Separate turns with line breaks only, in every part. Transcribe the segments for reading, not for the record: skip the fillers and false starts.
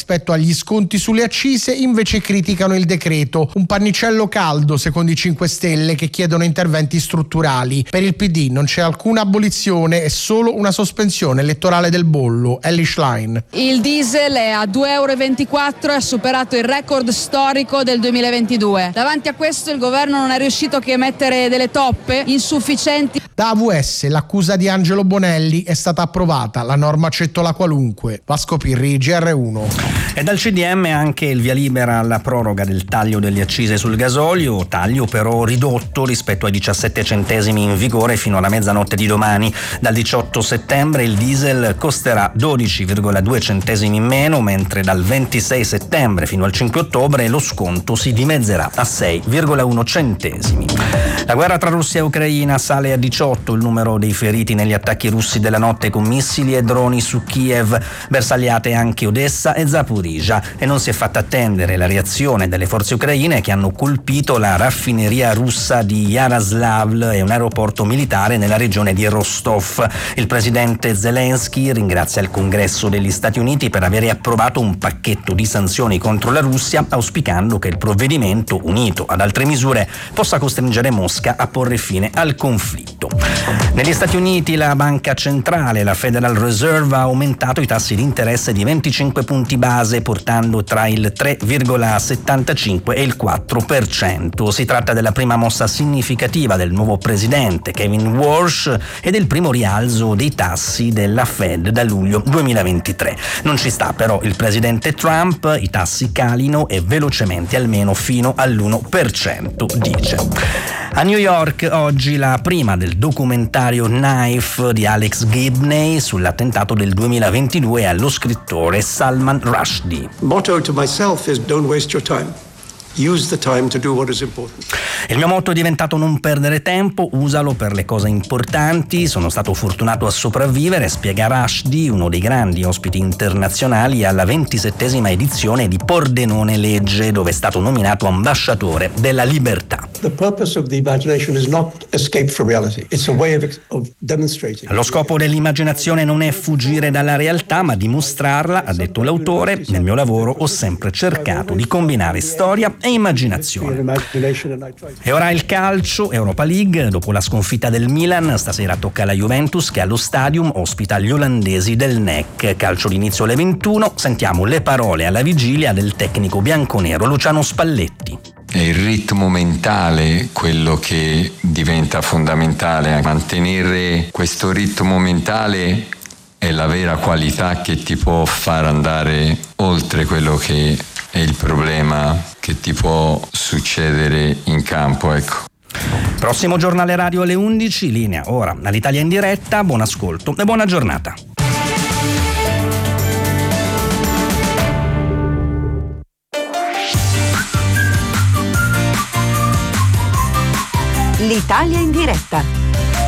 rispetto agli sconti sulle accise invece criticano il decreto, un pannicello caldo secondo i 5 Stelle che chiedono interventi strutturali. Per il PD non c'è alcuna abolizione, è solo una sospensione elettorale del bollo. Ellie Schlein.
Il diesel è a 2,24 € e ha superato il record storico del 2022. Davanti a questo il governo non è riuscito che a mettere delle toppe insufficienti.
Da AVS l'accusa di Angelo Bonelli è stata approvata, la norma accettola qualunque. Vasco Pirri, GR1.
E dal CDM anche il via libera alla proroga del taglio delle accise sul gasolio, taglio però ridotto rispetto ai 17 centesimi in vigore fino alla mezzanotte di domani. Dal 18 settembre il diesel costerà 12,2 centesimi in meno, mentre dal 26 settembre fino al 5 ottobre lo sconto si dimezzerà a 6,1 centesimi. La guerra tra Russia e Ucraina sale a 18 il numero dei feriti negli attacchi russi della notte con missili e droni su Kiev, bersagliate anche Odessa e Zaporizhzhia, e non si è fatta attendere la reazione delle forze ucraine che hanno colpito la raffineria russa di Yaroslavl e un aeroporto militare nella regione di Rostov. Il presidente Zelensky ringrazia il Congresso degli Stati Uniti per aver approvato un pacchetto di sanzioni contro la Russia, auspicando che il provvedimento, unito ad altre misure, possa costringere Mosca a porre fine al conflitto. Negli Stati Uniti la banca centrale, la Federal Reserve, ha aumentato i tassi di interesse di 25 punti base, portando tra il 3,75 e il 4%. Si tratta della prima mossa significativa del nuovo presidente Kevin Walsh e del primo rialzo dei tassi della Fed da luglio 2023. Non ci sta però il presidente Trump, i tassi calino e velocemente almeno fino all'1%, dice. A New York oggi la prima del documentario Knife di Alex Gibney sull'attentato del 2022 allo scrittore Salman Rushdie.
Motto to myself is don't waste your time. Use the time to do what is important.
Il mio motto è diventato non perdere tempo, usalo per le cose importanti. Sono stato fortunato a sopravvivere, spiega Rushdie, uno dei grandi ospiti internazionali alla 27esima edizione di Pordenone Legge, dove è stato nominato ambasciatore della libertà.
The purpose of the imagination is not escape from reality. It's a way of demonstrating.
Lo scopo dell'immaginazione non è fuggire dalla realtà, ma dimostrarla, ha detto l'autore. Nel mio lavoro ho sempre cercato di combinare storia e immaginazione. E ora il calcio, Europa League. Dopo la sconfitta del Milan, stasera tocca alla Juventus che allo Stadium ospita gli olandesi del NEC. Calcio d'inizio alle 21. Sentiamo le parole alla vigilia del tecnico bianconero Luciano Spalletti.
È il ritmo mentale quello che diventa fondamentale. Mantenere questo ritmo mentale è la vera qualità che ti può far andare oltre quello che è il problema che ti può succedere in campo, ecco.
Prossimo giornale radio alle 11, linea ora all'Italia in diretta. Buon ascolto e buona giornata.
L'Italia in diretta.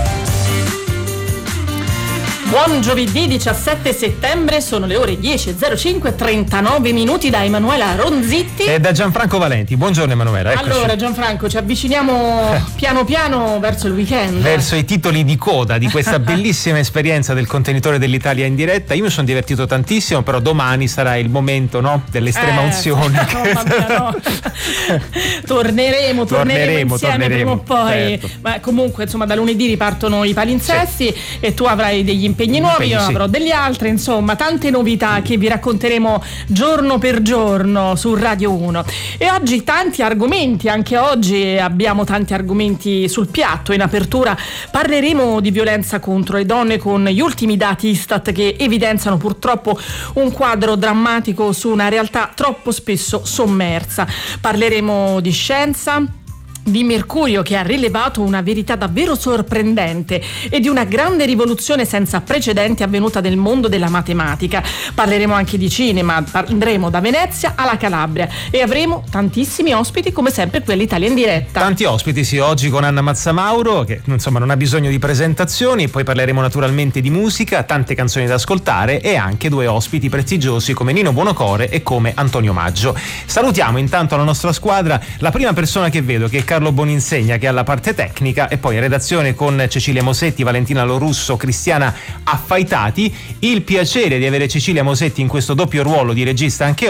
Buon giovedì 17 settembre, sono le ore 10.05, 39 minuti da Emanuela Ronzitti
e da Gianfranco Valenti. Buongiorno Emanuela, eccoci.
Allora Gianfranco, ci avviciniamo piano piano verso il weekend.
Verso i titoli di coda di questa bellissima esperienza del contenitore dell'Italia in diretta. Io mi sono divertito tantissimo, però domani sarà il momento, no? Dell'estrema unzione.
No. Torneremo insieme prima o poi.
Certo.
Ma comunque, insomma, da lunedì ripartono i palinsesti, sì. E tu avrai degli impegni nuovi, io avrò degli altri, insomma tante novità che vi racconteremo giorno per giorno su Radio 1. E oggi tanti argomenti, anche oggi abbiamo tanti argomenti sul piatto. In apertura parleremo di violenza contro le donne con gli ultimi dati Istat che evidenziano purtroppo un quadro drammatico su una realtà troppo spesso sommersa. Parleremo di scienza, di Mercurio che ha rilevato una verità davvero sorprendente e di una grande rivoluzione senza precedenti avvenuta nel mondo della matematica. Parleremo anche di cinema, andremo da Venezia alla Calabria e avremo tantissimi ospiti come sempre qui all'Italia in diretta.
Tanti ospiti, sì, oggi con Anna Mazzamauro che insomma non ha bisogno di presentazioni, poi parleremo naturalmente di musica, tante canzoni da ascoltare e anche due ospiti prestigiosi come Nino Buonocore e come Antonio Maggio. Salutiamo intanto la nostra squadra, la prima persona che vedo che è Carlo Boninsegna che ha la parte tecnica e poi in redazione con Cecilia Mosetti, Valentina Lorusso, Cristiana Affaitati. Il piacere di avere Cecilia Mosetti in questo doppio ruolo di regista anche